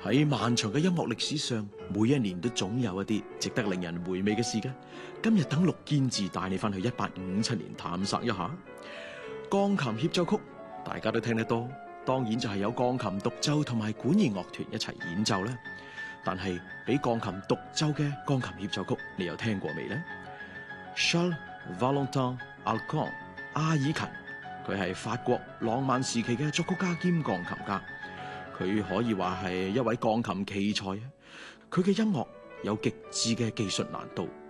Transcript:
喺漫長嘅音樂歷史上，每一年都總有一啲值得令人回味嘅事嘅。今日等陸堅志帶你翻去1857年探索一下鋼琴協奏曲，大家都聽得多，當然就係有鋼琴獨奏同埋管弦樂團一齊演奏啦。但係俾鋼琴獨奏嘅鋼琴協奏曲，你有聽過未呢？ Charles Valentin Alkan 阿爾勤，佢係法國浪漫時期嘅作曲家兼鋼琴家。佢可以話係一位鋼琴奇才啊！佢嘅音樂有極致嘅技術難度，